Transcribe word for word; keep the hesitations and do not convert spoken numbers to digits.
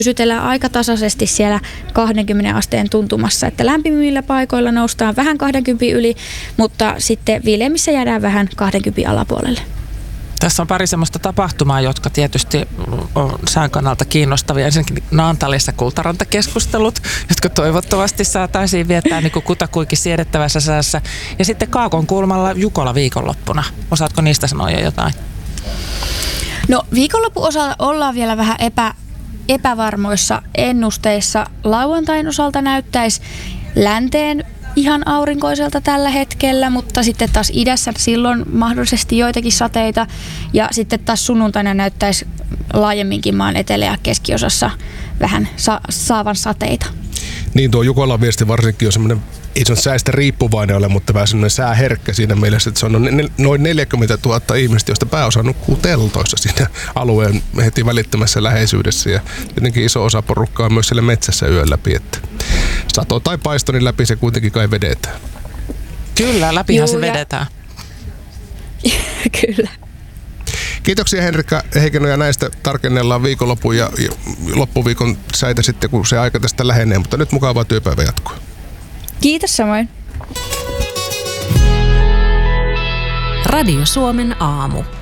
Pysytellään aika tasaisesti siellä kaksikymmentä asteen tuntumassa, että lämpimimmillä paikoilla noustaan vähän kaksikymmentä yli, mutta sitten viileimmissä jäädään vähän kaksikymmentä alapuolelle. Tässä on pari semmoista tapahtumaa, jotka tietysti on sään kannalta kiinnostavia. Ensinnäkin Naantalissa kultarantakeskustelut, jotka toivottavasti saataisiin viettää niin kuin kutakuinkin siedettävässä säässä. Ja sitten Kaakonkulmalla Jukola viikonloppuna. Osaatko niistä sanoa jo jotain? No viikonlopun osalta ollaan vielä vähän epä, epävarmoissa ennusteissa. Lauantain osalta näyttäisi länteen ihan aurinkoiselta tällä hetkellä, mutta sitten taas idässä silloin mahdollisesti joitakin sateita ja sitten taas sunnuntaina näyttäisi laajemminkin maan etelä- ja keskiosassa vähän sa- saavan sateita. Niin, tuo Jukolan viesti varsinkin on semmoinen, ei se ole säästä riippuvainen ole, mutta vähän semmoinen sääherkkä siinä mielessä, että se on noin neljäkymmentätuhatta ihmistä, joista pääosa nukkuu teltoissa siinä alueen heti välittömässä läheisyydessä ja jotenkin iso osa porukkaa on myös siellä metsässä yön läpi, että sato tai paisto, niin läpi se kuitenkin kai vedetään. Kyllä, läpihän Juu, se ja... vedetään. Kyllä. Kiitoksia Henrikka Heikkinen, ja näistä tarkennellaan viikonlopun ja loppuviikon säitä sitten, kun se aika tästä lähenee, mutta nyt mukavaa työpäivän jatkoa. Kiitos samoin. Radio Suomen aamu.